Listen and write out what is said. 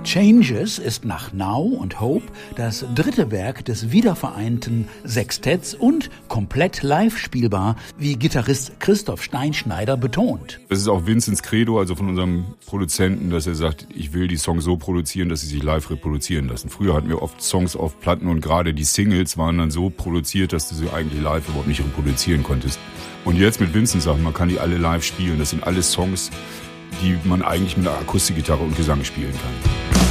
Changes ist nach Now und Hope das dritte Werk des wiedervereinten Sextetts und komplett live spielbar, wie Gitarrist Christoph Steinschneider betont. Das ist auch Vincents Credo, also von unserem Produzenten, dass er sagt, ich will die Songs so produzieren, dass sie sich live reproduzieren lassen. Früher hatten wir oft Songs auf Platten und gerade die Singles waren dann so produziert, dass du sie eigentlich live überhaupt nicht reproduzieren konntest. Und jetzt mit Vincent Sachen, man kann die alle live spielen. Das sind alles Songs, die man eigentlich mit einer Akustikgitarre und Gesang spielen kann.